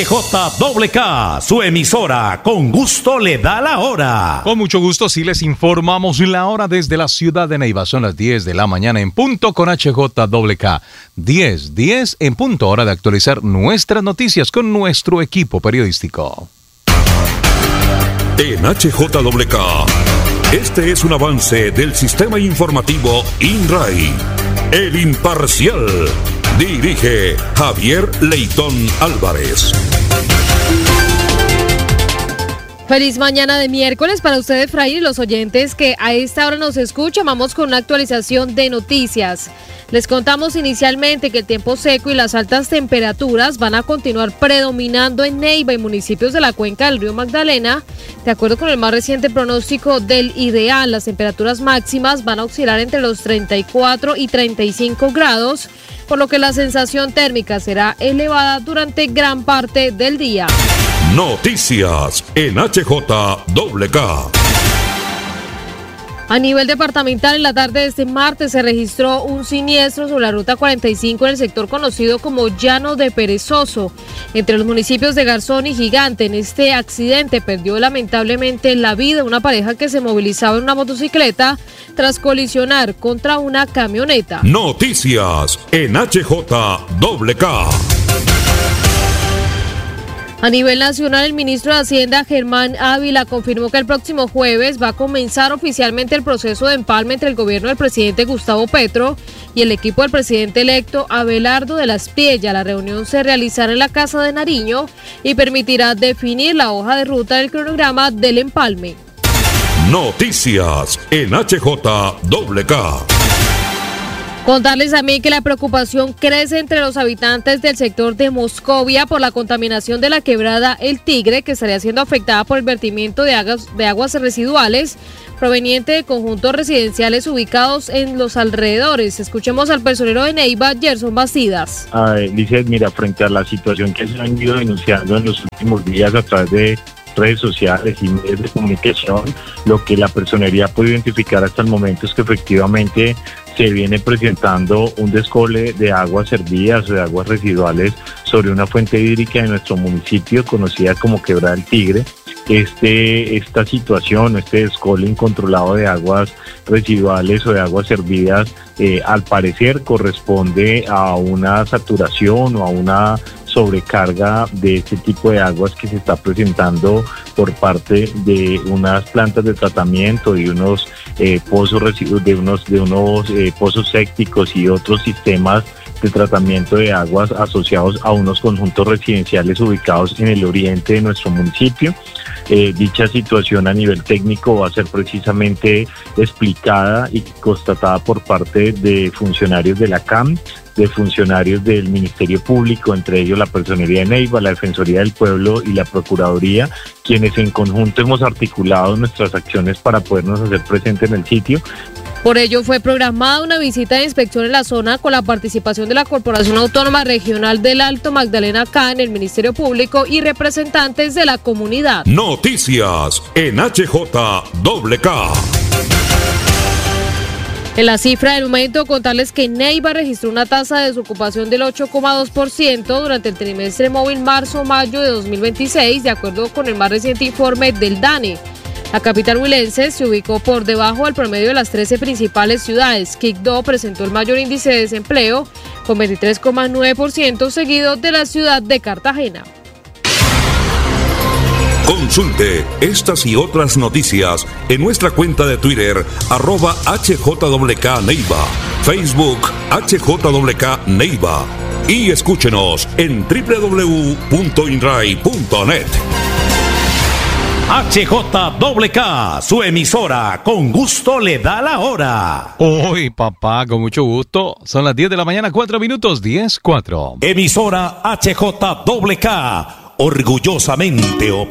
JKK, su emisora, con gusto le da la hora. Con mucho gusto, sí les informamos la hora desde la ciudad de Neiva. Son las 10 de la mañana en punto con HJKK. 10 en punto, hora de actualizar nuestras noticias con nuestro equipo periodístico. En HJKK, este es un avance del sistema informativo INRAI. El Imparcial. Dirige Javier Leitón Álvarez. Feliz mañana de miércoles para ustedes, Efraín, y los oyentes que a esta hora nos escuchan. Vamos con una actualización de noticias. Les contamos inicialmente que el tiempo seco y las altas temperaturas van a continuar predominando en Neiva y municipios de la cuenca del río Magdalena. De acuerdo con el más reciente pronóstico del IDEAL, las temperaturas máximas van a oscilar entre los 34 y 35 grados, por lo que la sensación térmica será elevada durante gran parte del día. Noticias en HJKK. A nivel departamental, en la tarde de este martes se registró un siniestro sobre la ruta 45 en el sector conocido como Llano de Perezoso, entre los municipios de Garzón y Gigante. En este accidente perdió lamentablemente la vida una pareja que se movilizaba en una motocicleta tras colisionar contra una camioneta. Noticias en HJKK. A nivel nacional, el ministro de Hacienda, Germán Ávila, confirmó que el próximo jueves va a comenzar oficialmente el proceso de empalme entre el gobierno del presidente Gustavo Petro y el equipo del presidente electo Abelardo de la Espriella. La reunión se realizará en la Casa de Nariño y permitirá definir la hoja de ruta del cronograma del empalme. Noticias en HJKK. Contarles también que la preocupación crece entre los habitantes del sector de Moscovia por la contaminación de la quebrada El Tigre, que estaría siendo afectada por el vertimiento de aguas residuales proveniente de conjuntos residenciales ubicados en los alrededores. Escuchemos al personero de Neiva, Gerson Bastidas. Lizeth, mira, frente a la situación que se han ido denunciando en los últimos días a través de redes sociales y medios de comunicación, lo que la personería puede identificar hasta el momento es que efectivamente se viene presentando un descole de aguas servidas o de aguas residuales sobre una fuente hídrica de nuestro municipio conocida como Quebrada del Tigre. Esta situación, este descole incontrolado de aguas residuales o de aguas servidas, al parecer corresponde a una saturación o a una sobrecarga de este tipo de aguas que se está presentando por parte de unas plantas de tratamiento y unos pozos pozos sépticos y otros sistemas de tratamiento de aguas asociados a unos conjuntos residenciales ubicados en el oriente de nuestro municipio. Dicha situación a nivel técnico va a ser precisamente explicada y constatada por parte de funcionarios de la CAM, de funcionarios del Ministerio Público, entre ellos la Personería de Neiva, la Defensoría del Pueblo y la Procuraduría, quienes en conjunto hemos articulado nuestras acciones para podernos hacer presentes en el sitio. Por ello fue programada una visita de inspección en la zona con la participación de la Corporación Autónoma Regional del Alto Magdalena CAN, el Ministerio Público y representantes de la comunidad. Noticias en HJKK. En la cifra del momento, contarles que Neiva registró una tasa de desocupación del 8,2% durante el trimestre móvil marzo-mayo de 2026, de acuerdo con el más reciente informe del DANE. La capital huilense se ubicó por debajo del promedio de las 13 principales ciudades. Quibdó presentó el mayor índice de desempleo, con 23,9%, seguido de la ciudad de Cartagena. Consulte estas y otras noticias en nuestra cuenta de Twitter, @HJKK Neiva, Facebook HJKK Neiva y escúchenos en www.inrai.net. HJKK, su emisora, con gusto le da la hora. Uy, papá, con mucho gusto. Son las 10 de la mañana, 4 minutos, 10:04. Emisora HJKK, orgullosamente